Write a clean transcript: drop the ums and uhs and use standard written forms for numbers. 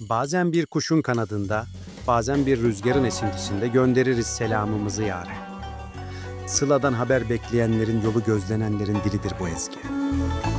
Bazen bir kuşun kanadında, bazen bir rüzgarın esintisinde göndeririz selamımızı yâre. Sıladan haber bekleyenlerin, yolu gözlenenlerin dilidir bu ezgi.